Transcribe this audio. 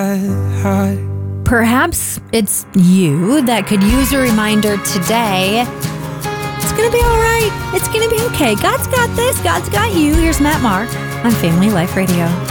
high. Perhaps it's you that could use a reminder today. It's going to be all right. It's going to be okay. God's got this. God's got you. Here's Matt Mark on Family Life Radio.